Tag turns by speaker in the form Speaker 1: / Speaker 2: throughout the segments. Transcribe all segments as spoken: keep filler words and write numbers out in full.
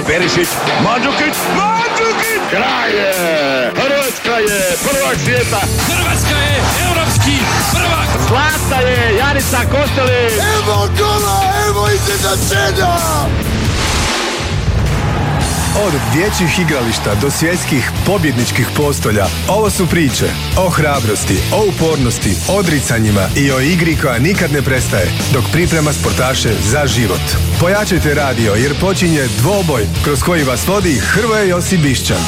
Speaker 1: Perišić, Mandžukić, Mandžukić! Kralj je! Hrvatska je prvak svijeta!
Speaker 2: Hrvatska je europski prvak!
Speaker 1: Zlata je Janica Kostelić!
Speaker 3: Evo gola, evo iznenađenja!
Speaker 4: Od dječjih igrališta do svjetskih pobjedničkih postolja, ovo su priče o hrabrosti, o upornosti, odricanjima i o igri koja nikad ne prestaje, dok priprema sportaše za život. Pojačajte radio jer počinje dvoboj kroz koji vas vodi Hrvoje Josip Bišćan.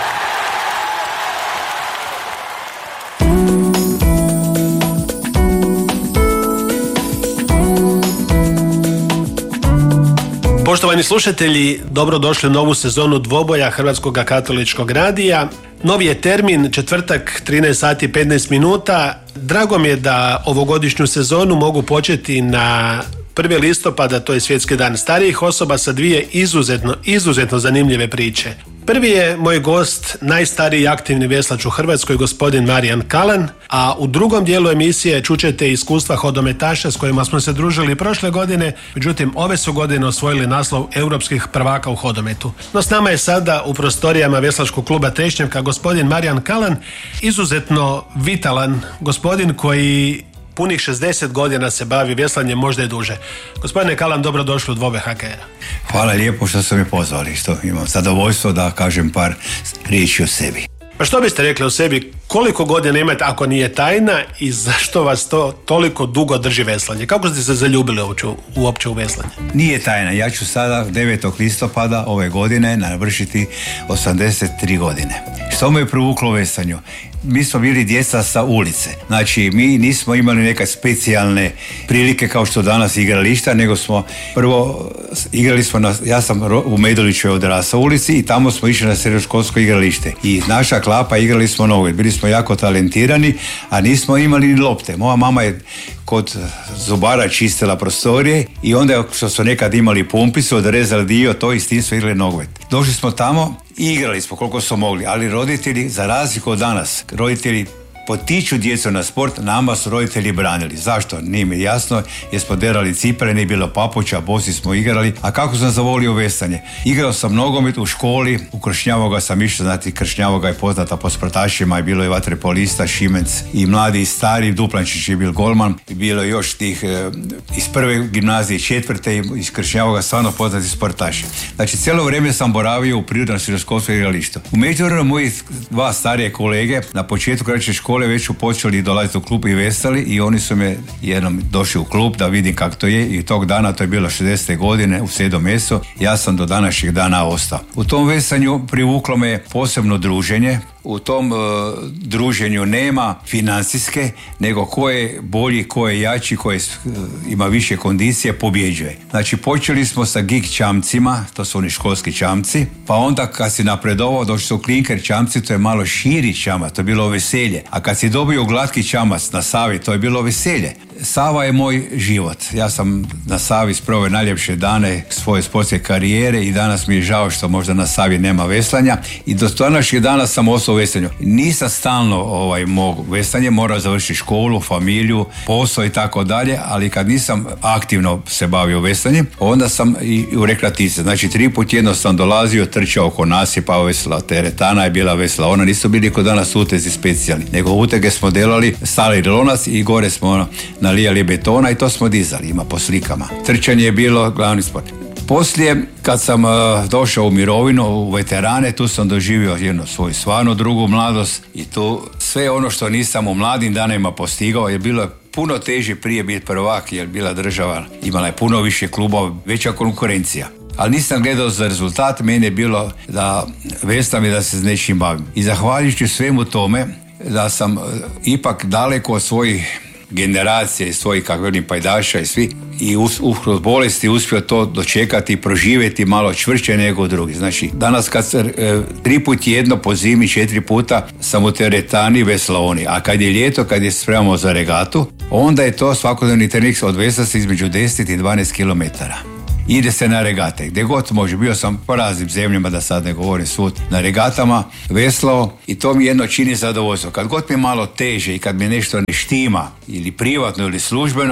Speaker 5: Poštovani slušatelji, dobrodošli u novu sezonu dvoboja Hrvatskog katoličkog radija. Novi je termin, četvrtak, trinaest sati i petnaest minuta. Drago mi je da ovogodišnju sezonu mogu početi na prvi listopada, to je Svjetski dan starijih osoba, sa dvije izuzetno, izuzetno zanimljive priče. Prvi je moj gost, najstariji aktivni veslač u Hrvatskoj, gospodin Marijan Kalan, a u drugom dijelu emisije čućete iskustva hodometaša s kojima smo se družili prošle godine, međutim ove su godine osvojili naslov europskih prvaka u hodometu. No s nama je sada u prostorijama Veslačkog kluba Trešnjevka gospodin Marijan Kalan, izuzetno vitalan gospodin koji punih šezdeset godina se bavi veslanjem, možda i duže. Gospodine Kalan, dobrodošli u dvoboj H K R-a.
Speaker 6: Hvala lijepo što ste me pozvali, što imam zadovoljstvo da kažem par riječi o sebi.
Speaker 5: Pa što biste rekli o sebi, koliko godina imate ako nije tajna i zašto vas to toliko dugo drži veslanje? Kako ste se zaljubili uopće, uopće u veslanje?
Speaker 6: Nije tajna, ja ću sada devetog listopada ove godine navršiti osamdeset tri godine. Što me je privuklo veslanju? Mi smo bili djeca sa ulice. Znači, mi nismo imali neke specijalne prilike kao što danas igrališta, nego smo prvo igrali smo na, ja sam u Medoliću odrastao ulici i tamo smo išli na srednjoškolsko igralište. I naša klapa igrali smo nogomet. Bili smo jako talentirani, a nismo imali ni lopte. Moja mama je kod zubara čistila prostorije i onda što su nekad imali pumpicu, odrezali dio to i s tim smo igrali nogomet. Došli smo tamo i igrali smo koliko smo mogli, ali roditelji, za razliku od danas, roditelji potiču djecu na sport, nama su roditelji branili. Zašto? Nije mi jasno, jer smo derali cipere, nije bilo papuća, bosi smo igrali. A kako sam zavolio veslanje? Igrao sam nogomet u školi, u Kršnjavoga sam išao, znati Kršnjavoga je poznata po sportašima, je bilo je vaterpolista, Šimenc i mladi i stari, Duplančić je bil golman, i bilo je još tih e, iz prve gimnazije, četvrte, iz Kršnjavoga stvarno poznati sportaši. Znači, cijelo vrijeme sam boravio u prirodnom srednjoškolskom igralištu. U međuvremenu moji dva starije kolege na početku kraće škole već su počeli dolaziti u klub i veseli i oni su me jednom došli u klub da vidim kako to je i tog dana, to je bilo šezdesete godine u sedmom mjesecu, ja sam do današnjeg dana ostao. U tom vesanju privuklo me posebno druženje. U tom uh, druženju nema financijske, nego ko je bolji, ko je jači, ko je, uh, ima više kondicije, pobjeđuje. Znači, počeli smo sa gig čamcima, to su oni školski čamci, pa onda kad si napredovao, došli su klinker čamci, to je malo širi čamac, to je bilo veselje. A kad si dobio glatki čamac na Savi, to je bilo veselje. Sava je moj život. Ja sam na Savi sproveo najljepše dane svoje sportske karijere i danas mi je žao što možda na Savi nema veslanja i do današnjeg dana sam ostao u veslanju. Nisam stalno ovaj, mogu veslanje, morao završiti školu, familiju, posao i tako dalje, ali kad nisam aktivno se bavio veslanjem, onda sam i u rekreatici. Znači, tri put jedno sam dolazio, trčao oko nasipa, vesla teretana je bila vesla. Ona nisu bili kod danas utezi specijalni, nego utege smo delali, stali lonac i gore smo ono, nalijali betona i to smo dizali, ima po slikama. Trčanje je bilo glavni sport. Poslije, kad sam uh, došao u mirovinu, u veterane, tu sam doživio jednu svoju stvarno drugu mladost i tu sve ono što nisam u mladim danima postigao je bilo puno teže prije biti prvak, jer bila država, imala je puno više klubova, veća konkurencija. Ali nisam gledao za rezultat, meni je bilo da veslam i da se s nečim bavim. I zahvaljujući svemu tome, da sam uh, ipak daleko od svojih generacije i svojih kakvih pajdaša i svi i uz, uz bolesti uspio to dočekati i proživjeti malo čvršće nego drugi. Znači, danas kad se e, tri put jedno po zimi, četiri puta sam u teretani veslaoni, a kad je ljeto, kad je spremamo za regatu, onda je to svakodnevni trening od vesla se između deset i dvanaest kilometara. Ide se na regate, gdje god može. Bio sam po raznim zemljama, da sad ne govorim svud, na regatama, veslao i to mi jedno čini zadovoljstvo. Kad god mi je malo teže i kad mi nešto ne štima, ili privatno ili službeno,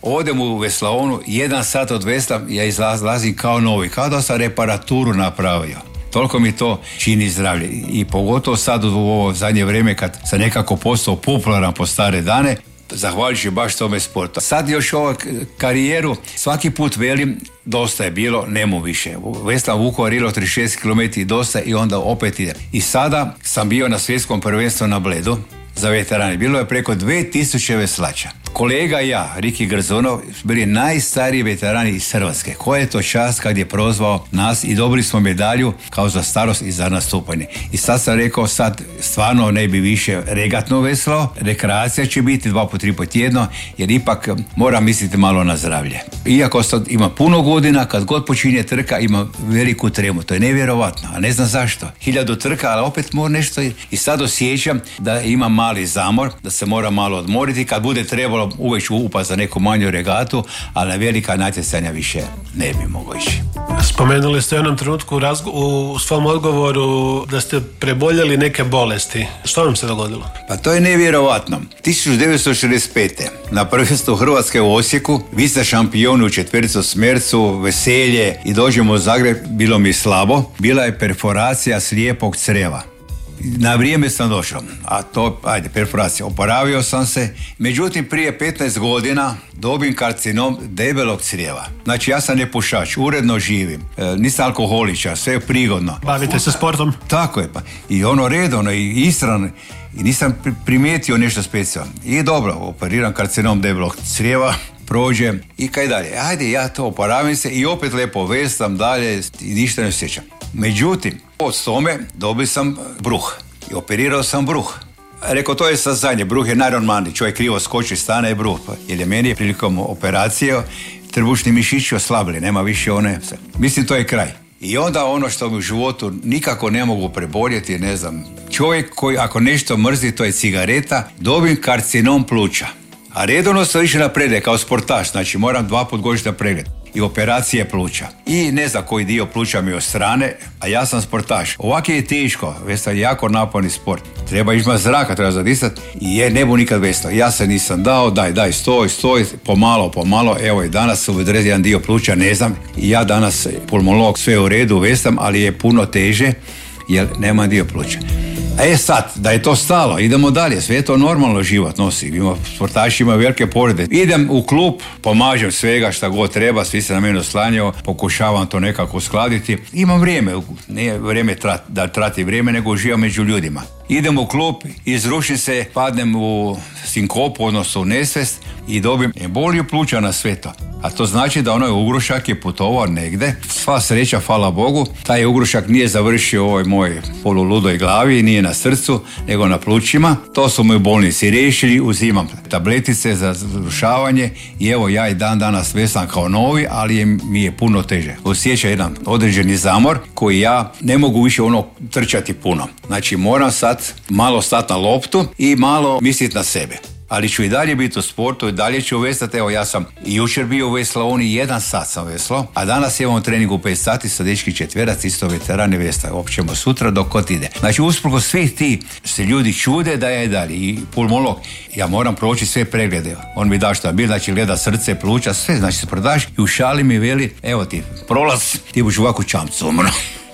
Speaker 6: odem u veslaonu, jedan sat od vesla, ja izlazim kao novi, kao da sam reparaturu napravio. Toliko mi to čini zdravlje. I pogotovo sad u ovo zadnje vrijeme kad sam nekako postao popularan po stare dane, zahvaljujući baš tome sportu. Sad još ovu karijeru, svaki put velim, dosta je bilo, nemo više. Veslam Vukovar Ilok trideset šest kilometara dosta i onda opet ide. I sada sam bio na svjetskom prvenstvu na Bledu za veterane. Bilo je preko dvije tisuće veslača. Kolega i ja, Riki Grzonov, bili najstariji veterani iz Hrvatske. Koja je to čast kad je prozvao nas i dobili smo medalju kao za starost i za nastupanje. I sad sam rekao, sad stvarno ne bi više regatno veslao, rekreacija će biti dva po tri po tjedno, jer ipak moram misliti malo na zdravlje. Iako sad ima puno godina, kad god počinje trka ima veliku tremu, to je nevjerovatno, a ne znam zašto. Hiljadu trka, ali opet mora nešto i sad osjećam da ima mali zamor, da se mora malo odmoriti, kad bude trebalo uvijek ću upast za neku manju regatu, ali na velika natjecanja više ne bi mogao ići.
Speaker 5: Spomenuli ste u jednom trenutku u, razgo- u svom odgovoru da ste preboljeli neke bolesti. Što vam se dogodilo?
Speaker 6: Pa to je nevjerovatno. tisuću devetsto šezdeset pete na prvenstvu Hrvatske u Osijeku, vi ste šampioni u četvericu smercu, veselje i dođemo u Zagreb, bilo mi slabo. Bila je perforacija slijepog crijeva. Na vrijeme sam došao, a to, ajde, perforacija, oporavio sam se, međutim prije petnaest godina dobim karcinom debelog crijeva. Znači ja sam nepušač, uredno živim, e, nisam alkoholičar, sve je prigodno.
Speaker 5: Bavite se sportom?
Speaker 6: Tako je, pa i ono redovno i istrano, i nisam primijetio nešto specijalno. I dobro, operiram karcinom debelog crijeva, prođem i kaj dalje. Ajde, ja to oporavim se i opet lijepo veslam dalje i ništa ne osjećam. Međutim, od tome dobio sam bruh i operirao sam bruh. Rekao, to je sad zadnje, bruh je najnormalniji, čovjek krivo skoči, stane i bruh. Jer je meni prilikom operacije trbušni mišići oslabili, nema više one. Mislim, to je kraj. I onda ono što mi u životu nikako ne mogu preboljeti, ne znam, čovjek koji ako nešto mrzi, to je cigareta, dobim karcinom pluća. A redovno sam išao na pregled kao sportaš, znači moram dva put godišnje na pregled. I operacije pluća. I ne znam koji dio pluća mi od strane, a ja sam sportaš. Ovako je teško, vesla je jako naporni sport. Treba imati zraka, treba zadisati i je ne bu nikad vesla. Ja se nisam dao, daj, daj, stoj, stoj, pomalo, pomalo. Evo i danas su odrezali jedan dio pluća, ne znam. I ja danas pulmolog, sve u redu, veslam, ali je puno teže jer nema dio pluća. E sad, da je to stalo, idemo dalje, sve je to normalno život nosi, ima, sportaši imaju velike povrede. Idem u klub, pomažem svega šta god treba, svi se na mene oslanjaju, pokušavam to nekako uskladiti. Imam vrijeme, nije vrijeme trat, da trati vrijeme, nego uživam među ljudima. Idem u klub, izrušim se, padnem u sinkopu, odnosno u nesvest i dobim emboliju pluća na sve to. A to znači da onaj ugrušak je putovao negde. Sva sreća, hvala Bogu, taj ugrušak nije završio u ovoj moj poluludoj glavi, nije na srcu, nego na plućima. To su moji bolnici riješili, uzimam tabletice za zrušavanje i evo ja i dan danas veslam kao novi, ali je, mi je puno teže. Osjeća jedan određeni zamor koji ja ne mogu više ono trčati puno. Znači moram sad malo stati na loptu i malo misliti na sebe. Ali ću i dalje biti u sportu i dalje ću veslati. Evo ja sam i jučer bio u veslaoni, jedan sat sam veslao, a danas imamo trening u pet sati sa dečki četverac, isto veterani vesla. Općemo sutra dok god ide. Znači usprkos svih ti se ljudi čude da ja i dalje. I pulmolog, ja moram proći sve preglede. On mi da šta bil, znači gleda srce, pluća, sve, znači se prodaš i u šali mi veli, evo ti, prolaz, ti buš ovako čamcu umro.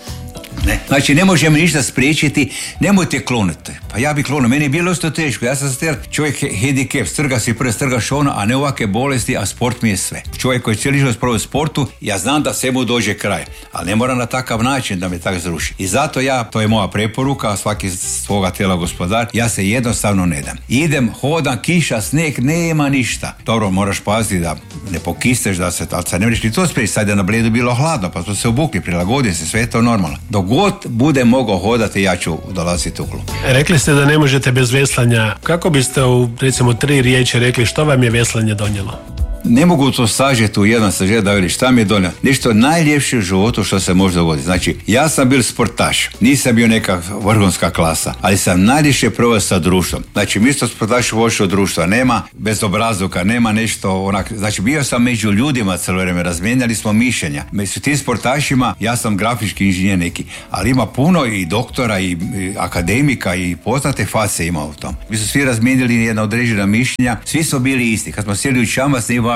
Speaker 6: Ne. Znači ne može mi ništa spriječiti, nemojte kloniti. Pa ja bi klonuo, meni je bilo isto teško, ja sam star čovjek hendikep, strga si prst, strgaš ono, a ne ovakve bolesti, a sport mi je sve. Čovjek koji cijeli život provodi u sportu, ja znam da svemu dođe kraj, ali ne mora na takav način da me tako zruši. I zato ja, to je moja preporuka, svaki svoga tijela gospodar, ja se jednostavno ne dam. Idem, hodam, kiša, snijeg, nema ništa. Dobro, moraš paziti da ne pokisteš, da se, ali sad ne možeš ni to spriječiti, sad je na Bledu bilo hladno, pa to se obukli, prilagodio se, sve je to normalno. Dok god bude mogao hodati, ja ću dolaziti u klub.
Speaker 5: Rekli ste da ne možete bez veslanja. Kako biste u, recimo, tri riječi rekli što vam je veslanje donijelo?
Speaker 6: Ne mogu to sažeti u jedan sažet da veli šta mi je donijelo. Nešto najljepše u životu što se može dogoditi. Znači, ja sam bil sportaš, nisam bio neka vrhunska klasa, ali sam najljepše proveo sa društvom. Znači, mi smo sportaši vošli od društva, nema bezobrazluka, nema nešto onak. Znači, bio sam među ljudima cijelo vrijeme, razmijenjali smo mišljenja. Među tim sportašima, ja sam grafički inženjer neki, ali ima puno i doktora i, i akademika i poznate face ima u tom. Mi smo svi razmijenili jedna određena mišljenja, svi smo bili isti. Kad smo sjeli u čamac, nije važno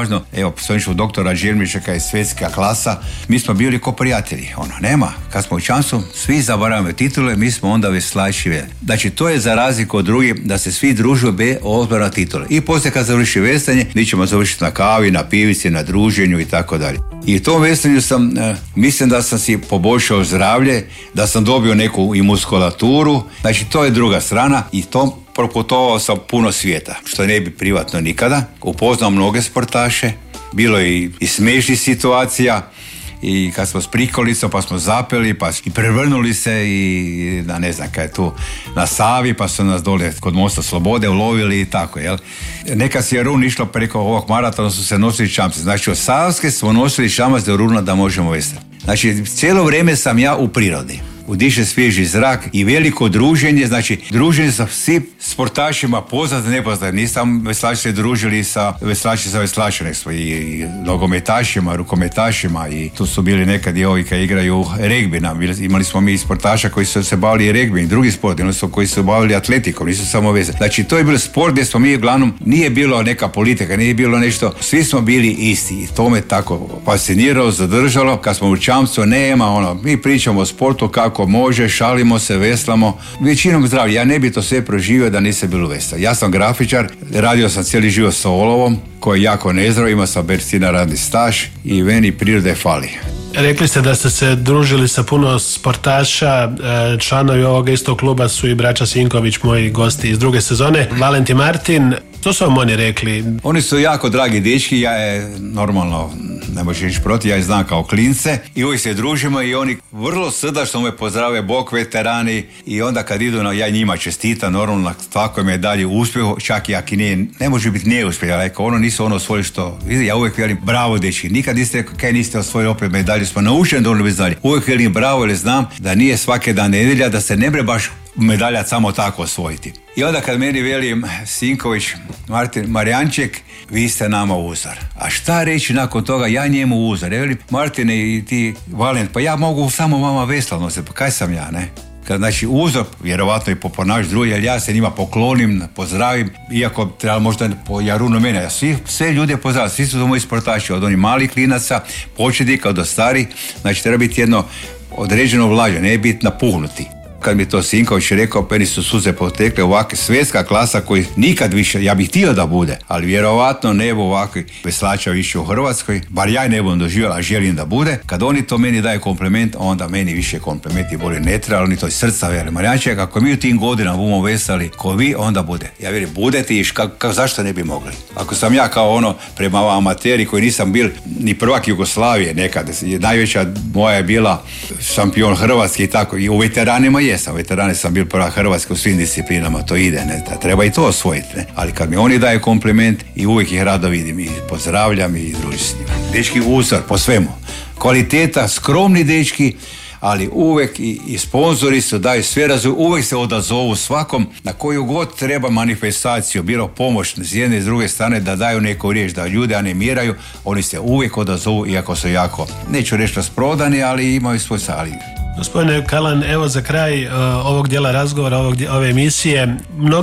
Speaker 6: važno, evo, svojničku doktora Đermića je svjetska klasa, mi smo bili ko prijatelji, ono, nema. Kad smo u Čamcu, svi zaboravimo titule, mi smo onda veslači. Znači, to je za razliku od drugih, da se svi družu be odbora titule. I poslije kad završi veslanje, mi ćemo završiti na kavi, na pivici, na druženju i tako dalje. I u tom veslanju sam, e, mislim da sam si poboljšao zdravlje, da sam dobio neku i muskulaturu, znači to je druga strana i to proputovao sam puno svijeta, što ne bi privatno nikada. Upoznao mnoge sportaše, bilo je i, i smiješnih situacija, i kad smo s prikolicom pa smo zapeli pa i prevrnuli se i da ne znam kaj je tu na Savi pa su nas dole kod Mosta Slobode ulovili i tako, jel? Neka si je run išlo preko ovog maratona, su se nosili čamci, znači od Savske smo nosili čamac do runa da možemo veslati. Znači cijelo vrijeme sam ja u prirodi, udiše svježi zrak i veliko druženje, znači druženje sa svim sportašima, poznat, nepoznat. Nisam veslači se družili sa veslači za veslače, nek smo i, i nogometašima, rukometašima i tu su bili nekad i ovi kad igraju regbi. Imali smo mi sportaša koji su se bavili regbi i drugi sport, imali smo koji su bavili atletikom, nisu samo veze. Znači to je bilo sport gdje smo mi uglavnom, nije bilo neka politika, nije bilo nešto, svi smo bili isti i to me tako fasciniralo, zadržalo. Kad smo u Čamcu, nema ono, mi pričamo o sportu kako ako može, šalimo se, veslamo. Većinom zdravlja. Ja ne bi to sve proživio da nisam bilo vesla. Ja sam grafičar, radio sam cijeli život sa olovom, koji je jako nezdrav, imao sam Bercina radni staž i meni prirode fali.
Speaker 5: Rekli ste da ste se družili sa puno sportaša, članovi ovoga istog kluba su i braća Sinković, moji gosti iz druge sezone, Valentin Martin. Što su vam oni rekli?
Speaker 6: Oni su jako dragi dečki, ja je normalno, ne možeš ići protiv, ja je znam kao klince i uvijek se družimo i oni vrlo srdačno me pozdrave, bok veterani i onda kad idu, na, ja njima čestitam normalno na svakoj medalji uspjehu, čak i ako nije, ne može biti neuspjeh, ali ako ono nisu ono osvojili što, ja uvijek velim bravo dečki, nikad niste rekao kaj niste osvojili opet medalju, smo naučeni donijeli medalje, uvijek velim bravo jer znam da nije svake dan nedjelja, da se ne bre baš medalja samo tako osvojiti. I onda kad meni veli Sinković, Martin Marijanček, vi ste nama uzor. A šta reći nakon toga, ja njemu uzor. Ja velim, Martine i ti, Valent, pa ja mogu samo vama vesla nositi, pa kaj sam ja, ne? Kad znači uzor, vjerovatno i po ponaš drugi, jer ja se njima poklonim, pozdravim, iako treba možda po Jarunu mene, ja svi, sve ljude pozdravim, svi su to moji sportaši, od onih malih klinaca, početnika do starih, znači treba biti jedno određeno vlađe, ne biti napuhnuti. Kad mi to Sinković rekao, meni su suze potekle, ovakva svjetska klasa koji nikad više, ja bih htio da bude, ali vjerovatno ne bu ovakvi veslača više u Hrvatskoj, bar ja ne budem doživjela, a želim da bude. Kad oni to meni daju kompliment, onda meni više komplimenti bolje ne treba, oni to iz srca veli. Marijanček, ako mi u tim godinama budemo vesali ko vi, onda bude. Ja vjerujem, budete i ka, ka, zašto ne bi mogli? Ako sam ja kao ono, prema amateri koji nisam bil ni prvak Jugoslavije nekad, najveća moja je bila šampion Hrvatske i tako, i u veteranima je. Jesam, veterani sam bil prva Hrvatska u svim disciplinama, to ide, ne, treba i to osvojiti, ne, ali kad mi oni daju kompliment i uvijek ih rado vidim i pozdravljam i družim s njima. Dečki uzor po svemu, kvaliteta, skromni dečki, ali uvijek i, i sponzori su daju sve razvoj, uvijek se odazovu svakom na koju god treba manifestaciju, bilo pomoć s jedne i s druge strane da daju neku riječ, da ljude animiraju, oni se uvijek odazovu iako su jako, neću reći rasprodani, ali imaju svoj salij.
Speaker 5: Gospodine Kalan, evo za kraj uh, ovog dijela razgovora, ovog, ove emisije,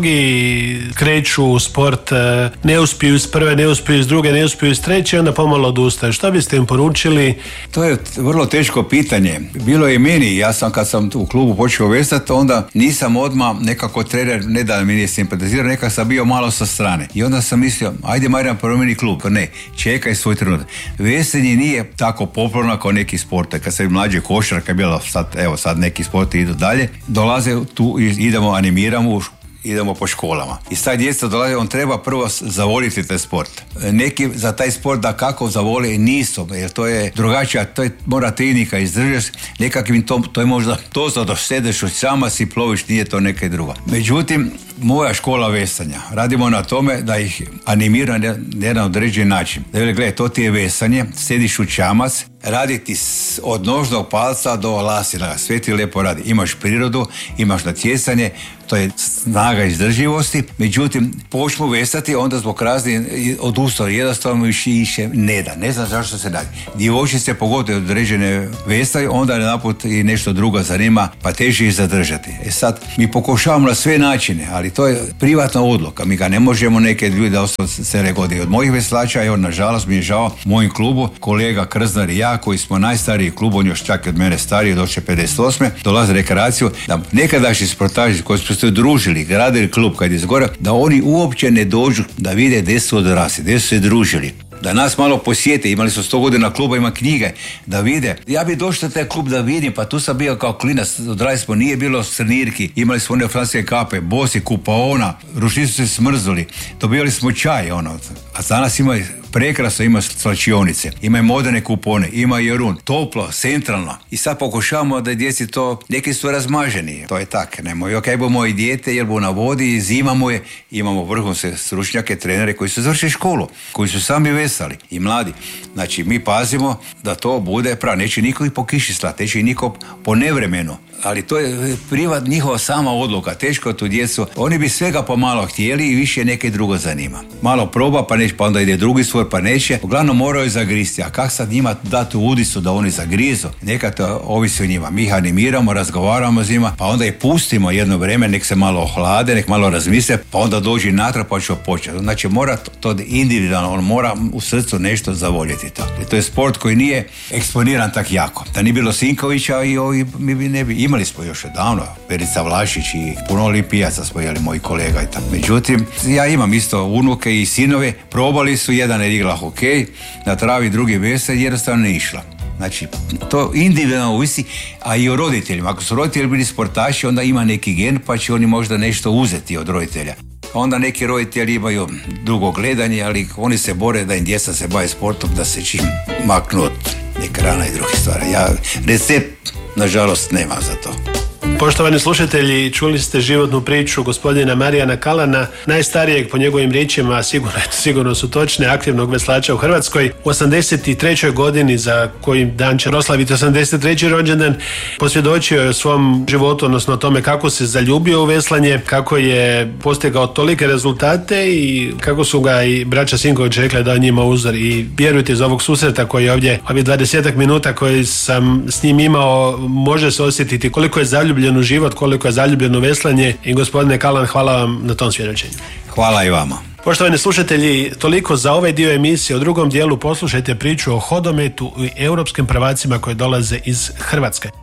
Speaker 5: mnogi kreću u sport, uh, ne uspiju iz prve, ne uspiju iz druge, ne uspiju iz treće, onda pomalo odustaju. Što biste im poručili?
Speaker 6: To je vrlo teško pitanje. Bilo je meni, ja sam kad sam u klubu počeo vesati, onda nisam odmah nekako trener, ne da mi nije simpatizirao, nekak sam bio malo sa strane. I onda sam mislio, ajde Marijan, promijeni klub. Ne, čekaj svoj trenutak. Vesenje nije tako popularno kao neki sport. Kad sam mlađe košarka bila, sad, evo sad neki sporti idu dalje, dolaze tu i idemo, animiramo, idemo po školama. I sad djeca dolaze, on treba prvo zavoliti taj sport. Neki za taj sport da kako zavole nisu, jer to je drugačija, to je mora tehnika izdržati, nekakvim to, to je možda to za da sedeš od sama si ploviš, nije to neka druga. Međutim, moja škola vesanja, radimo na tome da ih animira na jedan određen način. Da je, gledaj, to ti je vesanje, sediš u čamac, raditi od nožnog palca do lasina, sve ti lijepo radi. Imaš prirodu, imaš natjecanje, to je snaga izdrživosti, međutim, počnu vesati, onda zbog raznih odustao, jednostavno više iše ne da, ne znam zašto se radi. Djevojčice pogotovo određene vesaju, onda naput i nešto drugo zanima, pa teže ih zadržati. E sad, mi pokušavamo na sve načine, ali ali to je privatna odluka. Mi ga ne možemo neke ljude da ostalo cele godine. Od mojih veslača, evo, nažalost mi je žao, mojem klubu, kolega Krznar i ja, koji smo najstariji klub, on još čak od mene stariji, došli pedeset osme dolaze rekreaciju, da nekadašnji sportaši koji su se družili, gradili klub kad je izgora, da oni uopće ne dođu da vide gdje su odrasli, gdje su se družili. Da nas malo posjete, imali su sto godina kluba, ima knjige, da vide. Ja bi došao taj klub da vidim, pa tu sam bio kao klinac, odrasli smo, nije bilo srnirki, imali smo one francuske kape, bosi, kupaona, ručni su se smrzuli, dobivali smo čaj, ono. A danas ima prekrasno, ima slačionice, ima i moderne kupone, ima i run, toplo, centralno. I sad pokušavamo da djeci to, neki su razmaženi, to je tak, nemoj, ok, bomo i dijete, jer bo na vodi, zimamo je, imamo vrhunske stručnjake, trenere koji su završili školu, koji su sami vesali i mladi. Znači, mi pazimo da to bude prav, neće niko i po kiši slati, neće i niko po nevremenu. Ali to je privat njihova sama odluka, teško tu djecu, oni bi svega pomalo htjeli i više neke drugo zanima. Malo proba pa neće, pa onda ide drugi svoj pa neće, uglavnom moraju zagristi, a kak sad njima dati udisu da oni zagrizu, neka to ovisi o njima, mi ih animiramo, razgovaramo s njima, pa onda i pustimo jedno vrijeme, nek se malo ohlade, nek malo razmisle, pa onda dođi natrag pa će početi. Znači mora to individualno, on mora u srcu nešto zavoljeti to. I to je sport koji nije eksponiran tak jako. Da nije bilo Sinkovića i ovi, mi bi ne bi imali smo još odavno, Perica Vlašić i puno olimpijaca smo jeli, moji kolega i tako. Međutim, ja imam isto unuke i sinove, probali su, jedan je igla hokej, na travi drugi vesel, jednostavno ne išla. Znači, to individualno ovisi, a i o roditeljima. Ako su roditelji bili sportaši, onda ima neki gen, pa će oni možda nešto uzeti od roditelja. Onda neki roditelji imaju dugo gledanje, ali oni se bore da im djeca se bave sportom, da se čim maknu od ekrana i drugih stvari. Ja recept, nažalost, nema za to.
Speaker 5: Poštovani slušatelji, čuli ste životnu priču gospodina Marijana Kalana, najstarijeg po njegovim riječima, sigurno, sigurno su točne, aktivnog veslača u Hrvatskoj. U osamdeset trećoj godini, za koji dan će proslaviti osamdeset treći rođendan, posvjedočio je o svom životu, odnosno o tome kako se zaljubio u veslanje, kako je postigao tolike rezultate i kako su ga i braća Sinković rekli da je njima uzor. I vjerujte, iz ovog susreta koji je ovdje, ovih dvadesetak minuta koji sam s njim imao, može se osjetiti koliko je zaljubljen u život, koliko je zaljubljeno u veslanje. I gospodine Kalan, hvala vam na tom svjedočenju.
Speaker 6: Hvala i vama.
Speaker 5: Poštovani slušatelji, toliko za ovaj dio emisije. U drugom dijelu poslušajte priču o hodometu i europskim prvacima koji dolaze iz Hrvatske.